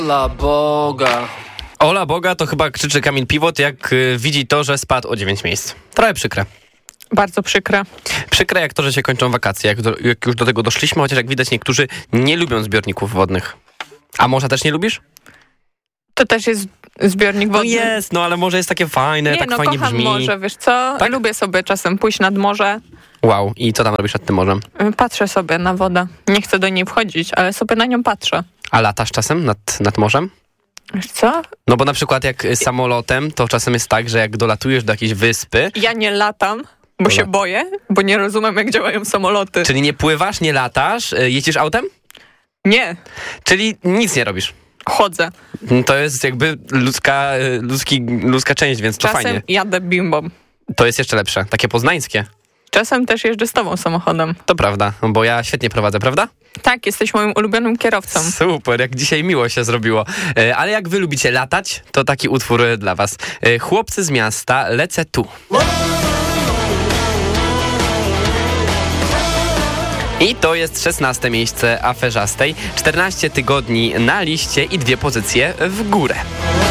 Ola Boga. Ola Boga to chyba krzyczy Kamil Piwot, jak widzi to, że spadł o 9 miejsc. Trochę przykre. Bardzo przykre. Przykre jak to, że się kończą wakacje, jak już do tego doszliśmy, chociaż jak widać niektórzy nie lubią zbiorników wodnych. A morza też nie lubisz? To też jest zbiornik wodny. No jest, ale morze jest takie fajne, Nie, tak fajnie kocham brzmi. morze, wiesz co? Tak? Lubię sobie czasem pójść nad morze. Wow, i co tam robisz nad tym morzem? Patrzę sobie na wodę. Nie chcę do niej wchodzić, ale sobie na nią patrzę. A latasz czasem nad morzem? Wiesz co? No bo na przykład jak samolotem, to czasem jest tak, że jak dolatujesz do jakiejś wyspy... Ja nie latam, bo się boję, bo nie rozumiem, jak działają samoloty. Czyli nie pływasz, nie latasz, jeździsz autem? Nie. Czyli nic nie robisz. Chodzę. To jest jakby ludzka część, więc to Czasem fajnie. jadę bimbą. To jest jeszcze lepsze, takie poznańskie. Czasem też jeżdżę z tobą samochodem. To prawda, bo ja świetnie prowadzę, prawda? Tak, jesteś moim ulubionym kierowcą. Super, jak dzisiaj miło się zrobiło. Ale jak wy lubicie latać, to taki utwór dla was. Chłopcy z miasta, lecę tu. I to jest 16 miejsce Aferzastej. 14 tygodni na liście i 2 pozycje w górę.